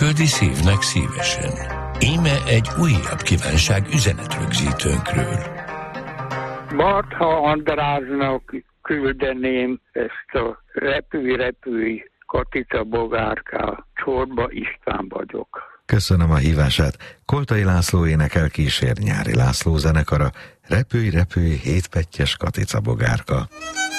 küldi szívnek szívesen. Íme egy újabb kívánság üzenetrögzítőnkről. Bartha Andrásnak küldeném ezt a repülj, Katica bogárká, Csorba István vagyok. Köszönöm a hívását. Koltai László énekel kísér Nyári László zenekara. Repülj, repülj, hétpettyes Katica bogárka.